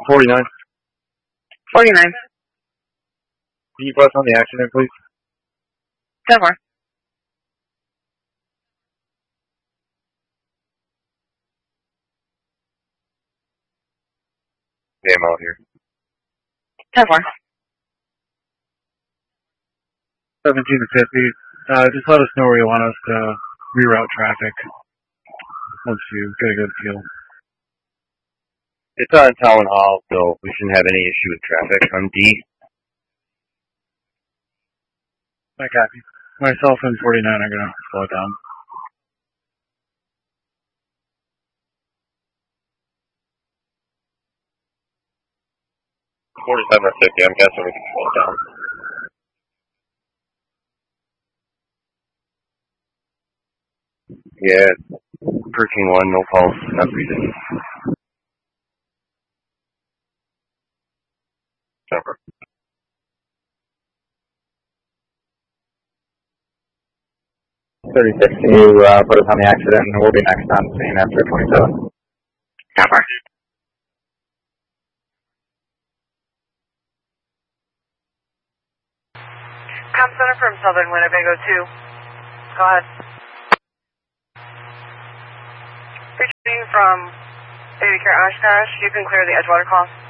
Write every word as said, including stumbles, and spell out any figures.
forty-nine. forty-nine. Can you bus on the accident, please? ten four. Yeah, I'm out here. ten four. seventeen to fifty. Uh, just let us know where you want us to reroute traffic once you get a good feel. It's on Town Hall, so we shouldn't have any issue with traffic. I'm D. I copy. Myself and forty-nine are going to slow it down. forty-seven or fifty, I'm guessing we can slow it down. Yeah, thirteen one, no pulse, not breathing. Never. thirty-six, can you uh, put us on the accident, and we'll be next on the scene after twenty-seven. Copper. Com Center from Southern Winnebago two. Go ahead. Returning from Baby Care Oshkosh, you can clear the Edgewater call.